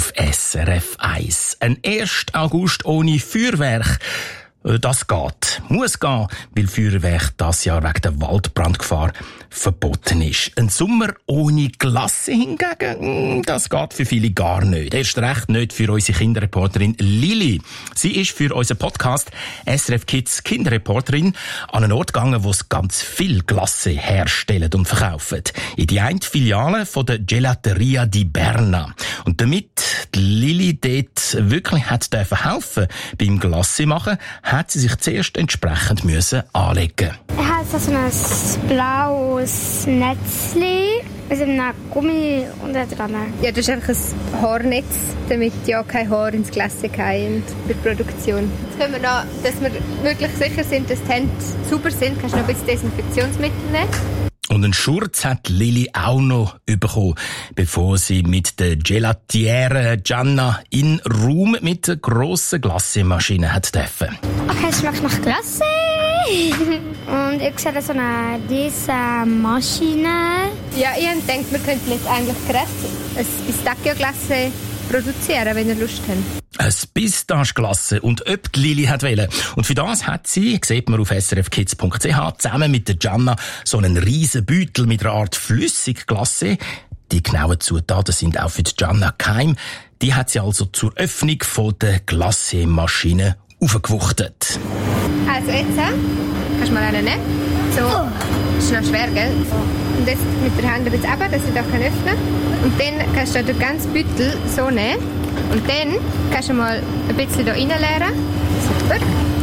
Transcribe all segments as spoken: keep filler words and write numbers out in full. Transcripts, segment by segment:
auf S R F eins. Ein erster August ohne Feuerwerk. Das geht. Muss gehen, weil Feuerwerk das Jahr wegen der Waldbrandgefahr verboten ist. Ein Sommer ohne Glasse hingegen, das geht für viele gar nicht. Erst recht nicht für unsere Kinderreporterin Lili. Sie ist für unseren Podcast S R F Kids Kinderreporterin an einen Ort gegangen, wo es ganz viel Glasse herstellen und verkaufen. In die eine Filiale von der Gelateria di Berna. Und damit die Lili dort wirklich hat helfen beim Glasse machen, hat sie sich zuerst entsprechend müssen anlegen. Er hat so ein blaues Netzchen mit einem Gummi unten dran. Ja, das ist einfach ein Haarnetz, damit ja kein Haar ins Glas fallen bei der Produktion. Jetzt können wir noch, dass wir wirklich sicher sind, dass die Hände sauber sind, kannst du noch ein bisschen Desinfektionsmittel nehmen. Und einen Schurz hat Lili auch noch bekommen, bevor sie mit der Gelatiere Gianna in Raum mit der grossen Glassemaschine hat dürfen. Okay, es schmeckt nach Glasse. Und ich sehe so eine diese Maschine. Ja, ich habe gedacht, wir könnten jetzt eigentlich gerade ein Pistachio-Glasse produzieren, wenn ihr Lust habt. Ein Pistacheglasse und ob die Lili hat wollen. Und für das hat sie, sieht man auf s r f kids punkt c h, zusammen mit der Gianna so einen riesen Beutel mit einer Art Flüssigglasse. Die genauen Zutaten sind auch für die Gianna geheim. Die hat sie also zur Öffnung von der Glassemaschine aufgewuchtet. Also jetzt, kannst du mal einen nehmen. So, das ist noch schwer, gell? Und jetzt mit der Hand jetzt eben, dass ich da öffnen kann. Und dann kannst du den ganzen Beutel so nehmen. Und dann kannst du mal ein bisschen hier reinleeren. Super.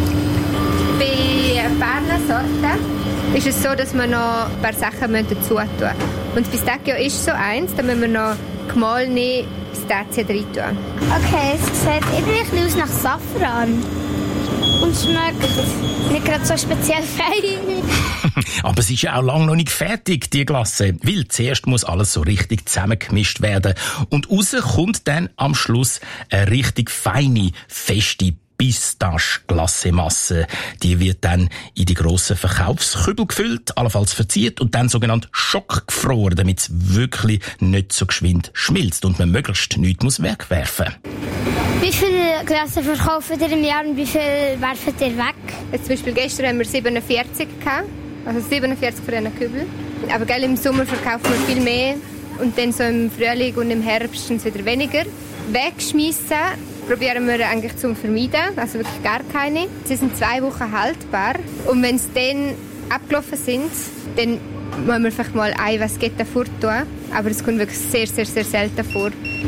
Bei Berner-Sorten ist es so, dass wir noch ein paar Sachen dazu tun müssen. Und das Pistachio ist so eins, da müssen wir noch gemahlene Pistazien rein tun. Okay, es sieht irgendwie aus nach Safran. Und schmeckt nicht gerade so speziell fein. Aber es ist ja auch lange noch nicht fertig, die Glasse. Weil zuerst muss alles so richtig zusammengemischt werden. Und raus kommt dann am Schluss eine richtig feine, feste Pistache-Glassemasse. Die wird dann in die grossen Verkaufskübel gefüllt, allenfalls verziert und dann sogenannt schockgefroren, damit es wirklich nicht so geschwind schmilzt und man möglichst nichts muss wegwerfen. Wie viele Glasse verkaufen ihr im Jahr und wie viel werfen ihr weg? Jetzt zum Beispiel gestern haben wir siebenundvierzig gehabt, also siebenundvierzig für einen Kübel. Aber gell, im Sommer verkaufen wir viel mehr und dann so im Frühling und im Herbst sind es wieder weniger. Wegschmeissen probieren wir eigentlich zu vermeiden, also wirklich gar keine. Sie sind zwei Wochen haltbar und wenn sie dann abgelaufen sind, dann müssen wir vielleicht mal ein Vasketta vortun, aber es kommt wirklich sehr, sehr, sehr selten vor.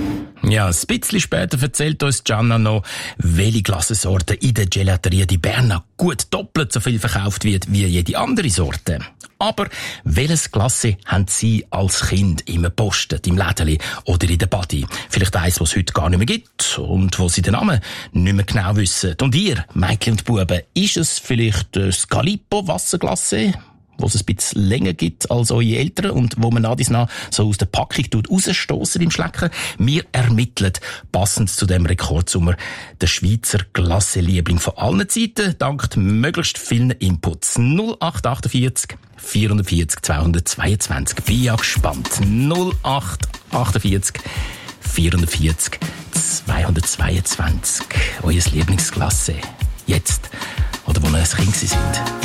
Ja, ein bisschen später erzählt uns Gianna noch, welche Glassensorte in der Gelateria di Berna gut doppelt so viel verkauft wird wie jede andere Sorte. Aber welches Glasse haben Sie als Kind immer gepostet, im Lädeli oder in der Badi? Vielleicht eins, was es heute gar nicht mehr gibt und wo Sie den Namen nicht mehr genau wissen. Und ihr, Mädchen und Buben, ist es vielleicht das Calippo-Wasserglasse, wo es ein bisschen länger gibt als eure Eltern und wo man nach dies nach so aus der Packung rausstossen beim Schlecken? Wir ermitteln, passend zu dem Rekordsommer, der Schweizer Glasse-Liebling von allen Zeiten, dank möglichst vielen Inputs. null acht achtundvierzig vierundvierzig zweihundertzweiundzwanzig. Bin ja gespannt. null acht achtundvierzig vierundvierzig zweihundertzweiundzwanzig. Euer Lieblingsglasse. Jetzt. Oder wo ihr als Kind sind.